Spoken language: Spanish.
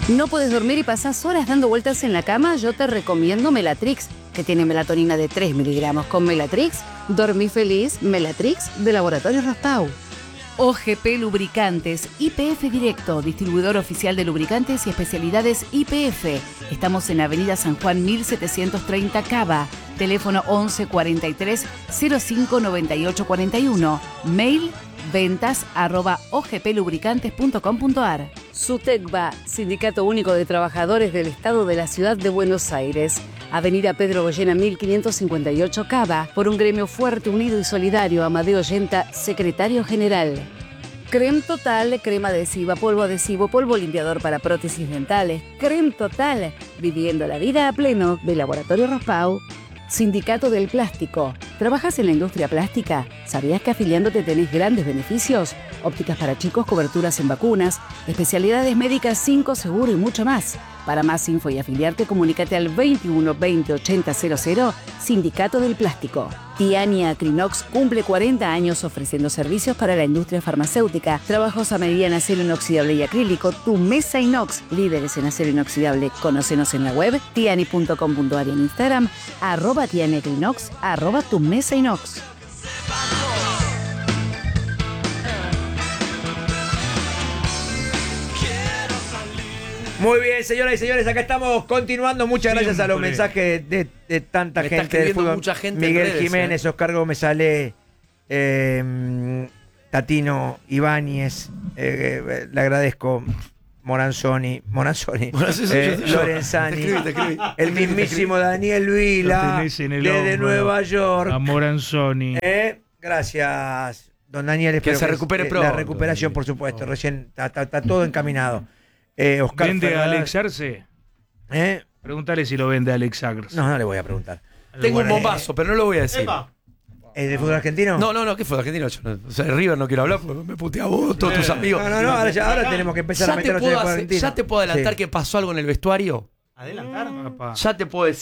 ¿No puedes dormir y pasás horas dando vueltas en la cama? Yo te recomiendo Melatrix, que tiene melatonina de 3 miligramos. Con Melatrix, dormí feliz. Melatrix, de Laboratorio Rospau. OGP Lubricantes, YPF Directo, distribuidor oficial de lubricantes y especialidades YPF. Estamos en Avenida San Juan 1730 Cava. Teléfono 11 43 05 98 41. Mail ventas@ogplubricantes.com.ar. SUTECBA, Sindicato Único de Trabajadores del Estado de la Ciudad de Buenos Aires. Avenida Pedro Goyena 1558 Cava. Por un gremio fuerte, unido y solidario. Amadeo Yenta, secretario general. Creme Total, crema adhesiva, polvo limpiador para prótesis dentales. Creme Total, viviendo la vida a pleno. De Laboratorio Rospau. Sindicato del Plástico. ¿Trabajas en la industria plástica? ¿Sabías que afiliándote tenés grandes beneficios? Ópticas para chicos, coberturas en vacunas, especialidades médicas 5 seguro y mucho más. Para más info y afiliarte, comunícate al 21 20 80 00, Sindicato del Plástico. Tiani Acrinox cumple 40 años ofreciendo servicios para la industria farmacéutica, trabajos a medida en acero inoxidable y acrílico. Tu mesa inox, líderes en acero inoxidable. Conócenos en la web tiani.com.ar y en Instagram @tianiacrinox, @tu mesa inox. Muy bien, señoras y señores, acá estamos continuando. Muchas gracias a los mensajes de tanta gente del fútbol. Mucha gente Miguel en redes, Jiménez, Oscar Gómez Ale, Tatino Ibáñez, le agradezco. Moranzoni, Lorenzani, te escribí. el mismísimo Daniel Vila, desde Nueva York. A Moranzoni. Gracias, don Daniel. Que espero se recupere pronto. La recuperación, por supuesto. Recién está todo encaminado. Oscar ¿Vende a Fernández. Alex Arce? ¿Eh? Pregúntale si lo vende a Alex Arce. No le voy a preguntar. Tengo Bueno, un bombazo, pero no lo voy a decir. ¿De fútbol argentino? No, ¿qué fue argentino? Yo o sea, de River no quiero hablar porque me putea vos, todos tus amigos. No, ahora tenemos que empezar a meter los fútbol argentino. ¿Ya te puedo adelantar Sí. que pasó algo en el vestuario? ¿Adelantar? Papá. Ya te puedo decir.